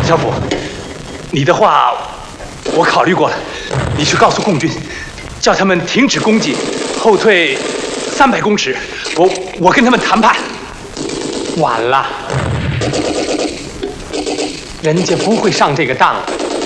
小虎，你的话我考虑过了，你去告诉共军，叫他们停止攻击，后退300公尺。我跟他们谈判。 晚了，人家不会上这个当的。